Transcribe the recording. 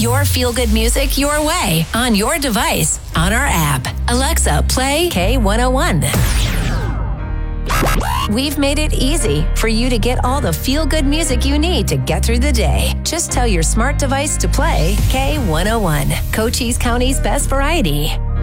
your feel-good music your way on your device, on our app. Alexa, play K101. We've made it easy for you to get all the feel-good music you need to get through the day. Just tell your smart device to play K101, Cochise County's best variety.